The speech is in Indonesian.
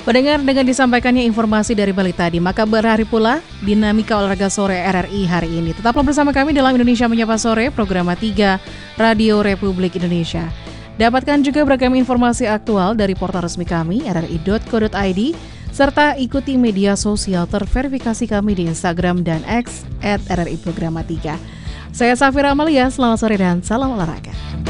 Pendengar, dengan disampaikannya informasi dari Bali tadi, maka berhari pula dinamika olahraga sore RRI hari ini. Tetaplah bersama kami dalam Indonesia Menyapa Sore, program 3 Radio Republik Indonesia. Dapatkan juga beragam informasi aktual dari portal resmi kami, rri.co.id, serta ikuti media sosial terverifikasi kami di Instagram dan X @RRI Programa 3. Saya Safira Amalia, selamat sore dan salam olahraga.